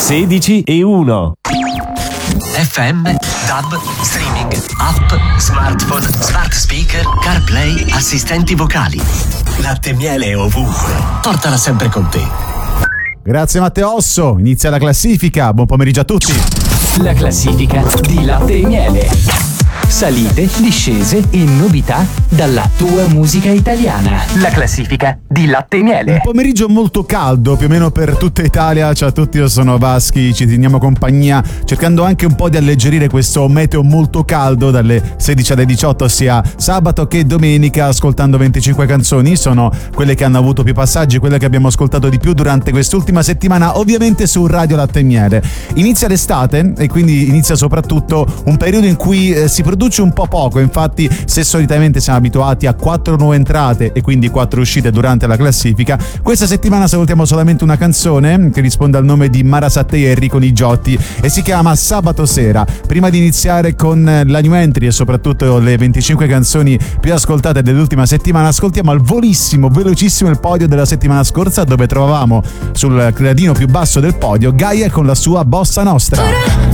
16:1. FM, DAB, streaming, app, smartphone, smart speaker, CarPlay, assistenti vocali. Latte e miele ovunque. Portala sempre con te. Grazie Matteo Osso, inizia la classifica. Buon pomeriggio a tutti. La classifica di Latte e Miele. Salite, discese e novità dalla tua musica italiana. La classifica di Latte e Miele. Un pomeriggio molto caldo, più o meno per tutta Italia. Ciao a tutti, io sono Vaschi, ci teniamo compagnia cercando anche un po' di alleggerire questo meteo molto caldo dalle 16 alle 18, sia sabato che domenica, ascoltando 25 canzoni. Sono quelle che hanno avuto più passaggi, quelle che abbiamo ascoltato di più durante quest'ultima settimana, ovviamente su Radio Latte e Miele. Inizia l'estate e quindi inizia soprattutto un periodo in cui si produce un po' poco. Infatti, se solitamente siamo abituati a 4 nuove entrate e quindi 4 uscite durante la classifica, questa settimana salutiamo solamente una canzone che risponde al nome di Mara Sattei e Enrico Nigiotti e si chiama Sabato Sera. Prima di iniziare con la new entry e soprattutto le 25 canzoni più ascoltate dell'ultima settimana, ascoltiamo al volissimo, velocissimo il podio della settimana scorsa, dove trovavamo sul gradino più basso del podio Gaia con la sua Bossa Nostra.